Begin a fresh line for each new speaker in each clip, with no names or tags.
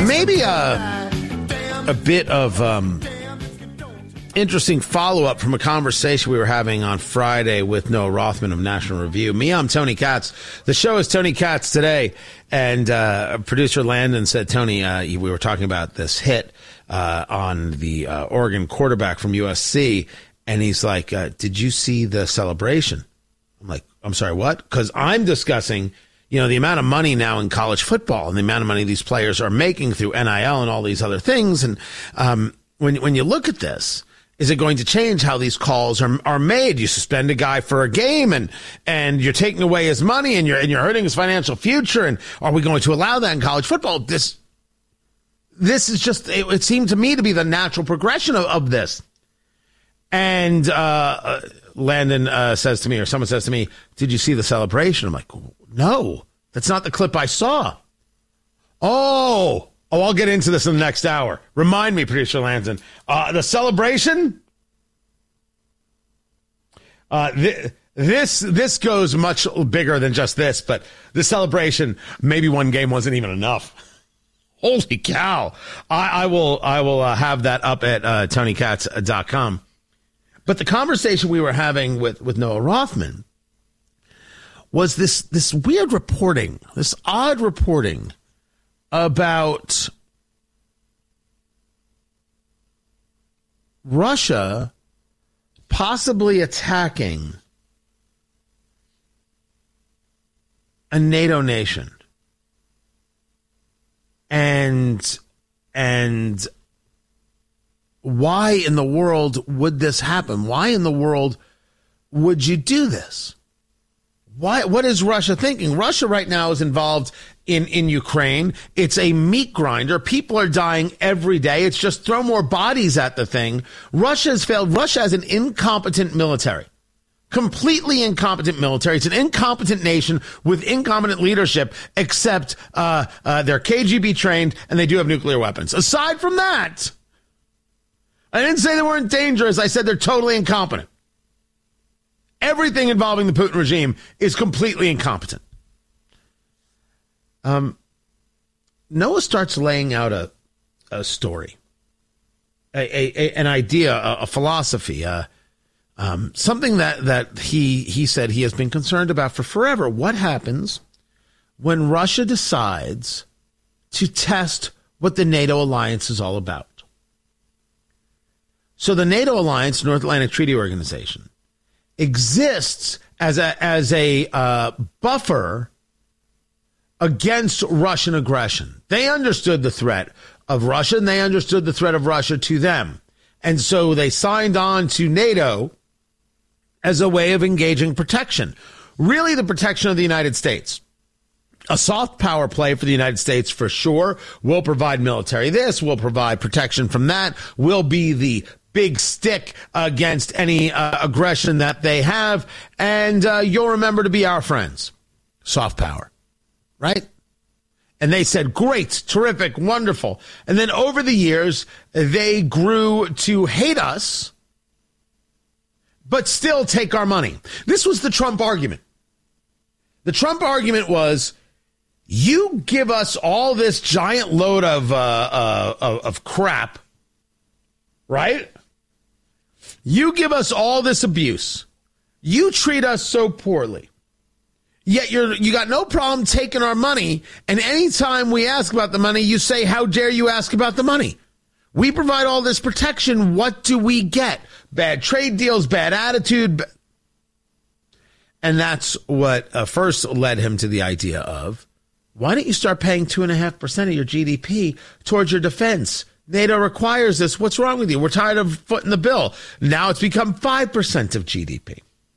Maybe a bit of interesting follow-up from a conversation we were having on Friday with Noah Rothman of National Review. I'm Tony Katz. The show is Tony Katz Today. And producer Landon said, Tony, we were talking about this hit on the Oregon quarterback from USC. And he's like, did you see the celebration? I'm like, I'm sorry, what? Because I'm discussing, the amount of money now in college football and the amount of money these players are making through NIL and all these other things. And when you look at this, is it going to change how these calls are made? You suspend a guy for a game and you're taking away his money and you're hurting his financial future. And are we going to allow that in college football? This is just, it seemed to me to be the natural progression of this. And Landon says to me, or someone says to me, did you see the celebration? I'm like, no, that's not the clip I saw. Oh, I'll get into this in the next hour. Remind me, producer Landon. The celebration? This goes much bigger than just this, but the celebration, maybe one game wasn't even enough. Holy cow. I will have that up at TonyKatz.com. But the conversation we were having with Noah Rothman was this weird reporting, this odd reporting about Russia possibly attacking a NATO nation. And why in the world would this happen? Why in the world would you do this? What is Russia thinking? Russia right now is involved in Ukraine. It's a meat grinder. People are dying every day. It's just throw more bodies at the thing. Russia has failed. Russia has an incompetent military. Completely incompetent military. It's an incompetent nation with incompetent leadership, except they're KGB trained and they do have nuclear weapons. Aside from that, I didn't say they weren't dangerous. I said they're totally incompetent. Everything involving the Putin regime is completely incompetent. Noah starts laying out a story, an idea, a philosophy, something that he said he has been concerned about for forever. What happens when Russia decides to test what the NATO alliance is all about? So the NATO alliance, North Atlantic Treaty Organization, exists as a buffer against Russian aggression. They understood the threat of Russia, and they understood the threat of Russia to them. And so they signed on to NATO as a way of engaging protection. Really the protection of the United States. A soft power play for the United States for sure. We'll provide military this. We'll provide protection from that. We'll be the big stick against any aggression that they have. And you'll remember to be our friends. Soft power. Right? And they said, great, terrific, wonderful. And then over the years, they grew to hate us, but still take our money. This was the Trump argument. The Trump argument was, you give us all this giant load of crap, right? You give us all this abuse. You treat us so poorly. Yet you got no problem taking our money, and anytime we ask about the money, you say, how dare you ask about the money? We provide all this protection. What do we get? Bad trade deals, bad attitude. And that's what first led him to the idea of, why don't you start paying 2.5% of your GDP towards your defense? NATO requires this. What's wrong with you? We're tired of footing the bill. Now it's become 5% of GDP.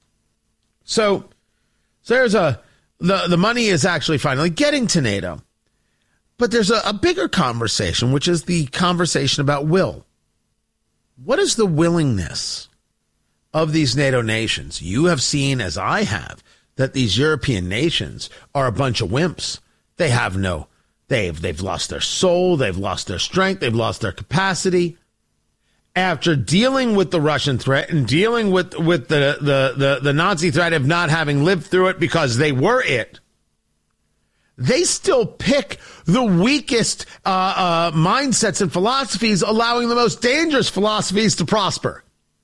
So there's the money is actually finally getting to NATO. But there's a bigger conversation, which is the conversation about will. What is the willingness of these NATO nations? You have seen, as I have, that these European nations are a bunch of wimps. They have they've lost their soul, they've lost their strength, they've lost their capacity. After dealing with the Russian threat and dealing with the Nazi threat of not having lived through it because they were it, they still pick the weakest mindsets and philosophies, allowing the most dangerous philosophies to prosper.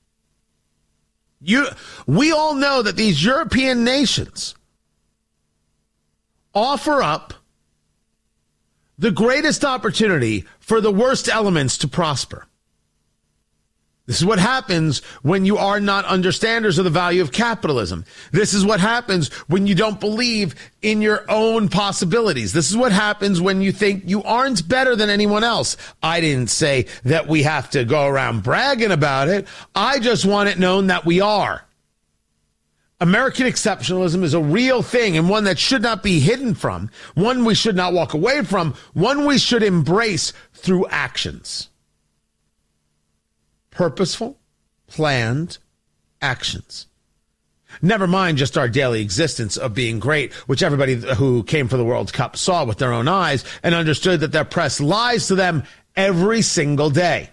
We all know that these European nations offer up the greatest opportunity for the worst elements to prosper. This is what happens when you are not understanders of the value of capitalism. This is what happens when you don't believe in your own possibilities. This is what happens when you think you aren't better than anyone else. I didn't say that we have to go around bragging about it. I just want it known that we are. American exceptionalism is a real thing, and one that should not be hidden from, one we should not walk away from, one we should embrace through actions. Purposeful, planned actions. Never mind just our daily existence of being great, which everybody who came for the World Cup saw with their own eyes and understood that their press lies to them every single day.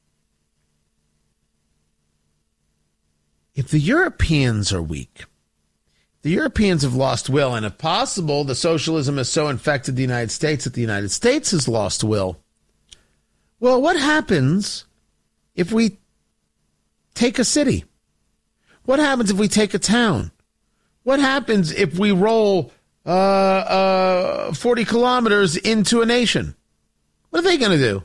If the Europeans are weak, the Europeans have lost will, and if possible, the socialism has so infected the United States that the United States has lost will. Well, what happens if we take a city? What happens if we take a town? What happens if we roll 40 kilometers into a nation? What are they going to do?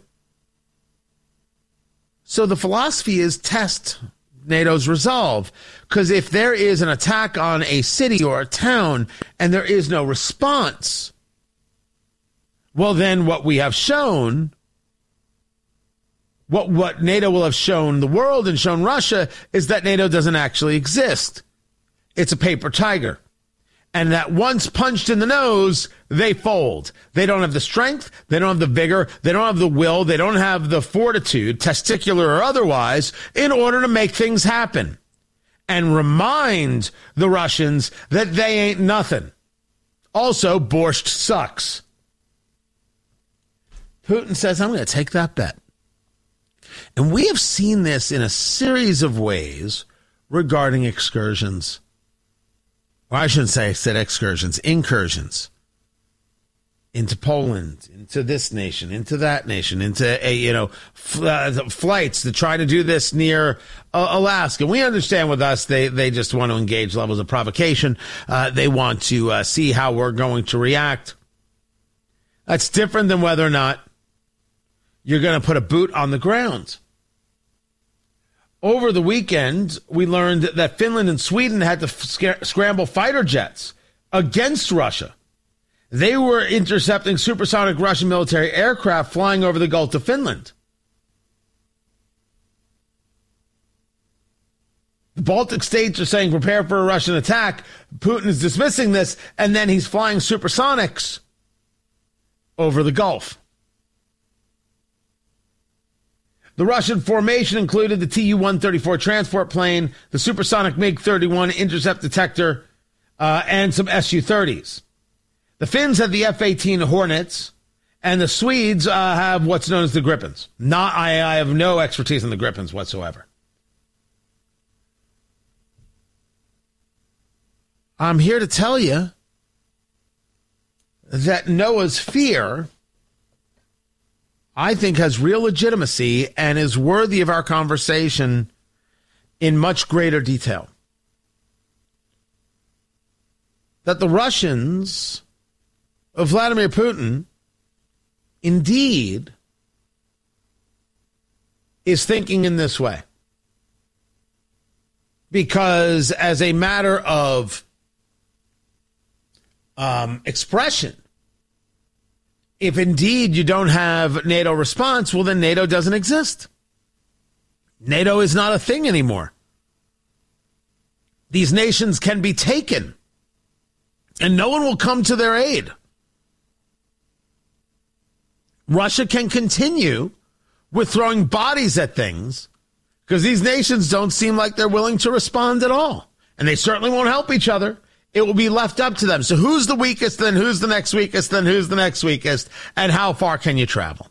So the philosophy is test NATO's resolve, because if there is an attack on a city or a town and there is no response, well, then what we have shown, what NATO will have shown the world and shown Russia, is that NATO doesn't actually exist. It's a paper tiger. And that once punched in the nose, they fold. They don't have the strength. They don't have the vigor. They don't have the will. They don't have the fortitude, testicular or otherwise, in order to make things happen and remind the Russians that they ain't nothing. Also, borscht sucks. Putin says, I'm going to take that bet. And we have seen this in a series of ways regarding excursions. Well, I shouldn't say I said excursions, incursions into Poland, into this nation, into that nation, into flights to try to do this near Alaska. We understand with us, they just want to engage levels of provocation. They want to see how we're going to react. That's different than whether or not you're going to put a boot on the ground. Over the weekend, we learned that Finland and Sweden had to scramble fighter jets against Russia. They were intercepting supersonic Russian military aircraft flying over the Gulf of Finland. The Baltic states are saying prepare for a Russian attack. Putin is dismissing this, and then he's flying supersonics over the Gulf. The Russian formation included the Tu-134 transport plane, the supersonic MiG-31 intercept detector, and some Su-30s. The Finns had the F-18 Hornets, and the Swedes have what's known as the Gripens. I have no expertise in the Gripens whatsoever. I'm here to tell you that Noah's fear, I think, has real legitimacy and is worthy of our conversation in much greater detail. That the Russians of Vladimir Putin indeed is thinking in this way. Because as a matter of expression, if indeed you don't have NATO response, well, then NATO doesn't exist. NATO is not a thing anymore. These nations can be taken, and no one will come to their aid. Russia can continue with throwing bodies at things because these nations don't seem like they're willing to respond at all. And they certainly won't help each other. It will be left up to them. So who's the weakest, then who's the next weakest, then who's the next weakest, and how far can you travel?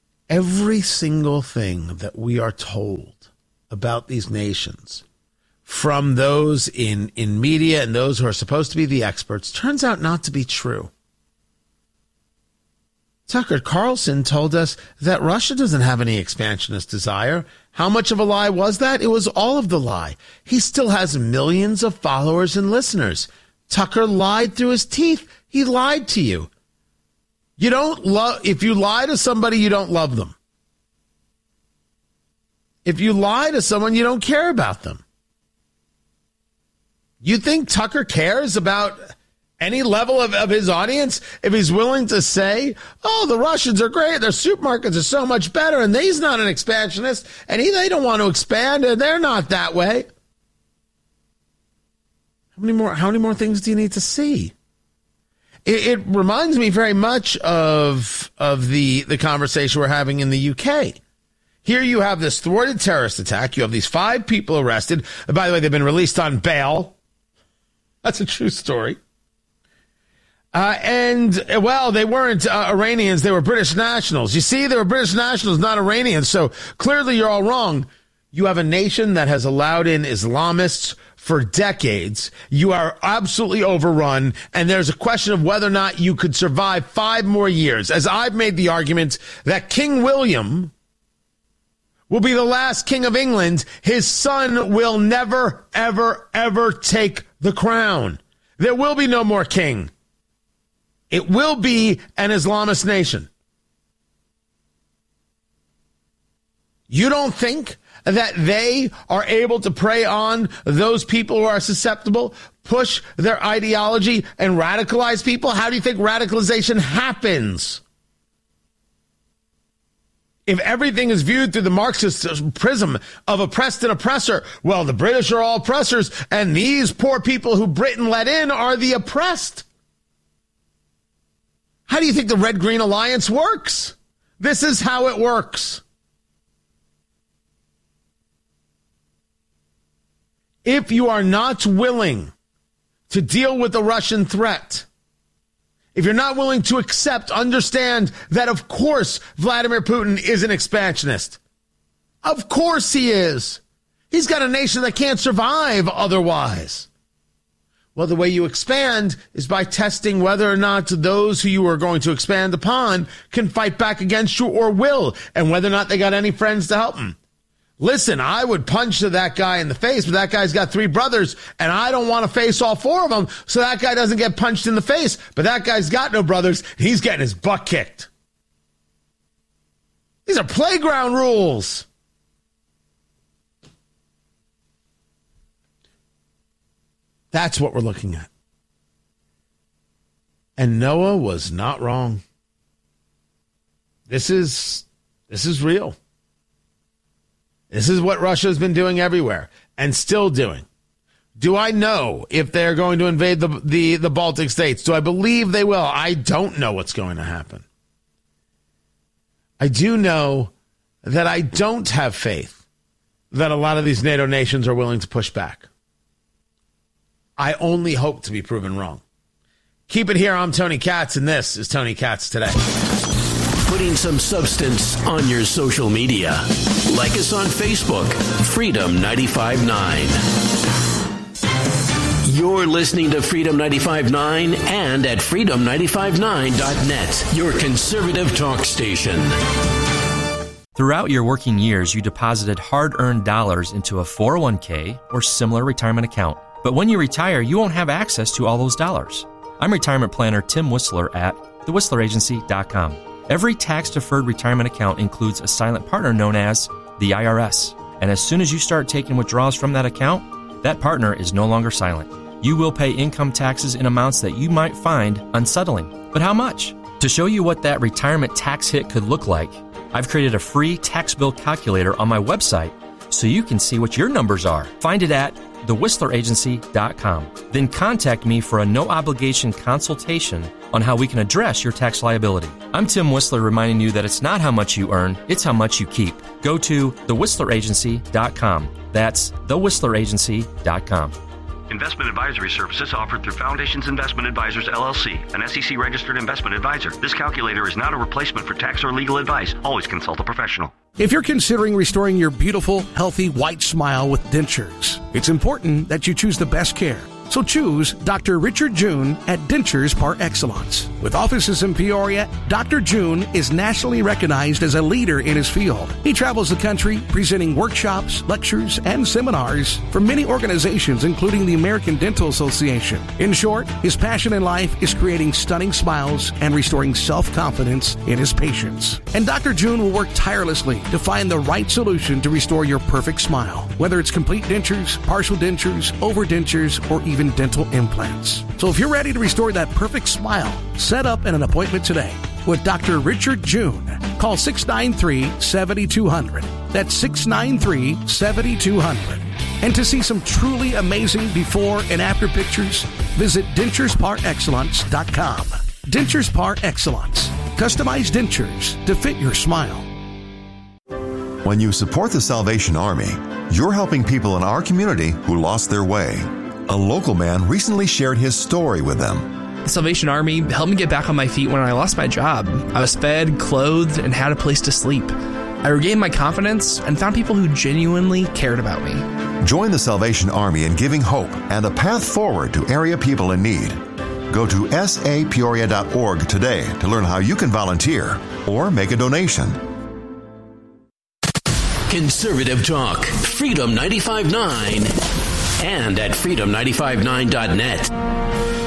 Every single thing that we are told about these nations from those in media and those who are supposed to be the experts turns out not to be true. Tucker Carlson told us that Russia doesn't have any expansionist desire. How much of a lie was that? It was all of the lie. He still has millions of followers and listeners. Tucker lied through his teeth. He lied to you. You don't love, if you lie to somebody, you don't love them. If you lie to someone, you don't care about them. You think Tucker cares about any level of his audience if he's willing to say, oh, the Russians are great, their supermarkets are so much better, and he's not an expansionist, and they don't want to expand, and they're not that way. How many more things do you need to see? It reminds me very much of the conversation we're having in the UK. Here you have this thwarted terrorist attack. You have these 5 people arrested. By the way, they've been released on bail. That's a true story. They weren't Iranians. They were British nationals. You see, they were British nationals, not Iranians. So clearly you're all wrong. You have a nation that has allowed in Islamists for decades. You are absolutely overrun. And there's a question of whether or not you could survive 5 more years. As I've made the argument that King William will be the last king of England. His son will never, ever, ever take the crown. There will be no more king. It will be an Islamist nation. You don't think that they are able to prey on those people who are susceptible, push their ideology, and radicalize people? How do you think radicalization happens? If everything is viewed through the Marxist prism of oppressed and oppressor, well, the British are all oppressors, and these poor people who Britain let in are the oppressed. How do you think the Red-Green Alliance works? This is how it works. If you are not willing to deal with the Russian threat, if you're not willing to understand that, of course, Vladimir Putin is an expansionist. Of course he is. He's got a nation that can't survive otherwise. Well, the way you expand is by testing whether or not those who you are going to expand upon can fight back against you or will, and whether or not they got any friends to help them. Listen, I would punch that guy in the face, but that guy's got 3 brothers, and I don't want to face all 4 of them, so that guy doesn't get punched in the face. But that guy's got no brothers. He's getting his butt kicked. These are playground rules. That's what we're looking at. And Noah was not wrong. This is real. This is what Russia has been doing everywhere and still doing. Do I know if they're going to invade the Baltic states? Do I believe they will? I don't know what's going to happen. I do know that I don't have faith that a lot of these NATO nations are willing to push back. I only hope to be proven wrong. Keep it here. I'm Tony Katz, and this is Tony Katz Today.
Putting some substance on your social media. Like us on Facebook, Freedom 95.9. You're listening to Freedom 95.9 and at freedom959.net, your conservative talk station.
Throughout your working years, you deposited hard-earned dollars into a 401k or similar retirement account. But when you retire, you won't have access to all those dollars. I'm retirement planner Tim Whistler at thewhistleраgency.com. Every tax-deferred retirement account includes a silent partner known as the IRS. And as soon as you start taking withdrawals from that account, that partner is no longer silent. You will pay income taxes in amounts that you might find unsettling. But how much? To show you what that retirement tax hit could look like, I've created a free tax bill calculator on my website so you can see what your numbers are. Find it at thewhistleраgency.com. Then contact me for a no-obligation consultation on how we can address your tax liability. I'm Tim Whistler reminding you that it's not how much you earn, it's how much you keep. Go to thewhistleраgency.com. That's thewhistleраgency.com.
Investment advisory services offered through Foundations Investment Advisors, LLC, an SEC-registered investment advisor. This calculator is not a replacement for tax or legal advice. Always consult a professional.
If you're considering restoring your beautiful, healthy, white smile with dentures, it's important that you choose the best care. So choose Dr. Richard June at Dentures Par Excellence. With offices in Peoria, Dr. June is nationally recognized as a leader in his field. He travels the country presenting workshops, lectures, and seminars for many organizations, including the American Dental Association. In short, his passion in life is creating stunning smiles and restoring self-confidence in his patients. And Dr. June will work tirelessly to find the right solution to restore your perfect smile, whether it's complete dentures, partial dentures, overdentures, or even dental implants. So if you're ready to restore that perfect smile, set up an appointment today with Dr. Richard June. Call 693-7200. That's 693-7200. And to see some truly amazing before and after pictures, visit denturesparexcellence.com. Dentures Par Excellence. Customized dentures to fit your smile.
When you support the Salvation Army, you're helping people in our community who lost their way. A local man recently shared his story with them.
The Salvation Army helped me get back on my feet when I lost my job. I was fed, clothed, and had a place to sleep. I regained my confidence and found people who genuinely cared about me.
Join the Salvation Army in giving hope and a path forward to area people in need. Go to sapeoria.org today to learn how you can volunteer or make a donation.
Conservative talk, Freedom 95.9, and at freedom959.net.